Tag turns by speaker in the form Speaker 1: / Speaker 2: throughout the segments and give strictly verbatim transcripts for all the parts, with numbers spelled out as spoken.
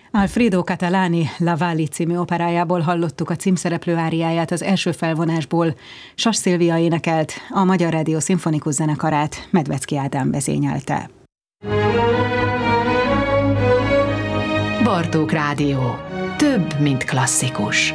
Speaker 1: Alfredo Catalani La Valli című operájából hallottuk a címszereplő áriáját az első felvonásból. Sas Szilvia énekelt, a Magyar Rádió Szimfonikus Zenekarát Medvecki Ádám vezényelte.
Speaker 2: Bartók Rádió. Több, mint klasszikus.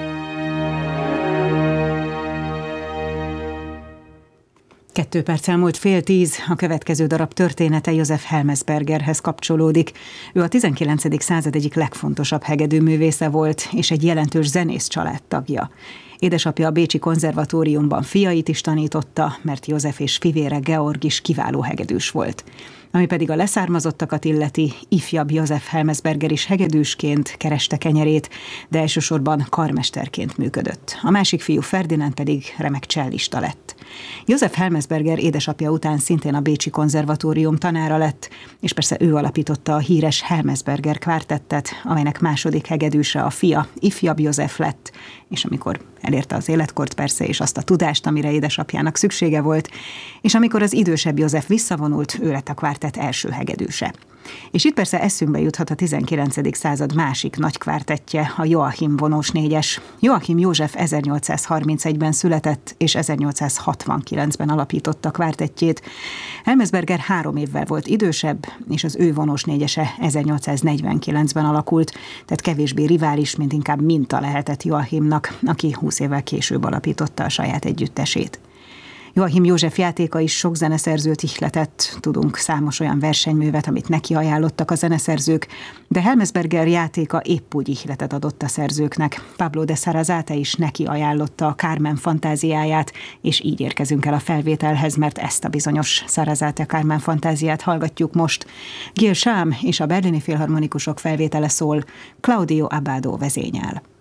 Speaker 1: Kettő perccel múlt fél tíz, a következő darab története József Hellmesbergerhez kapcsolódik. Ő a tizenkilencedik század egyik legfontosabb hegedűművésze volt, és egy jelentős zenész családtagja. Édesapja a Bécsi Konzervatóriumban fiait is tanította, mert József és fivére Georg is kiváló hegedűs volt. Ami pedig a leszármazottakat illeti, ifjabb József Hellmesberger is hegedűsként kereste kenyerét, de elsősorban karmesterként működött. A másik fiú Ferdinánd pedig remek csellista lett. József Hellmesberger édesapja után szintén a Bécsi Konzervatórium tanára lett, és persze ő alapította a híres Hellmesberger kvártettet, amelynek második hegedűse a fia, ifjabb József lett, és amikor elérte az életkort persze, és azt a tudást, amire édesapjának szüksége volt, és amikor az idősebb József visszavonult, ő lett a kvártett első hegedűse. És itt persze eszünkbe juthat a tizenkilencedik század másik nagy kvártettje, a Joachim vonós négyes. Joachim József ezernyolcszázharmincegyben született, és ezernyolcszázhatvankilencben alapította kvártettjét. Hellmesberger három évvel volt idősebb, és az ő vonós négyese ezernyolcszáznegyvenkilencben alakult, tehát kevésbé rivális, mint inkább minta lehetett Joachimnak, aki húsz évvel később alapította a saját együttesét. Joachim József játéka is sok zeneszerzőt ihletett, tudunk számos olyan versenyművet, amit neki ajánlottak a zeneszerzők, de Hellmesberger játéka épp úgy ihletet adott a szerzőknek. Pablo de Sarasate is neki ajánlotta a Carmen fantáziáját, és így érkezünk el a felvételhez, mert ezt a bizonyos Sarasate Carmen fantáziát hallgatjuk most. Gil Sham és a Berlini Filharmonikusok felvétele szól, Claudio Abbado vezényel.